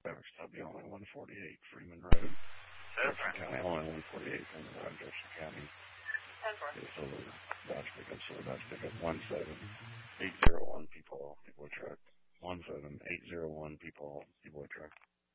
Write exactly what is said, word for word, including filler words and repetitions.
Traverse W only one forty-eight, Freeman Road. Jefferson County only one forty-eight, Freeman Road, Jefferson County. ten four. Okay, so Dodge pickup, so Dodge pickup one seven eight zero one people, people truck. one seven eight zero one people, people truck.